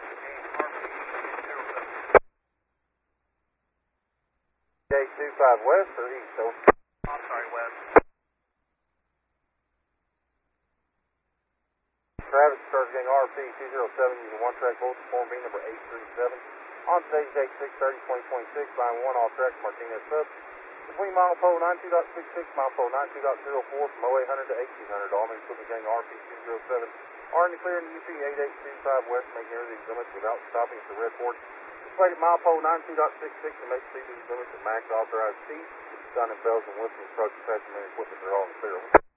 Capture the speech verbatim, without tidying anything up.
Gate two five west or east? Over. I'm sorry, west. Travis, Charge Gang R P two zero seven using one track voltage form B number eight three seven. On today's date six thirty twenty twenty-six, line one, all tracks Martinez Sub. Between mile pole ninety-two point six six, mile pole ninety-two point zero four from oh eight hundred to eighteen hundred. All main equipment gang R P two zero seven. Are in the clear in the U P eight eight two five west, making area these limits without stopping at the red port. Displayed at mile pole ninety-two point six six and make speed these limits at max authorized speed. Done in bells and whistles, approach passenger equipment, they're all in the clear.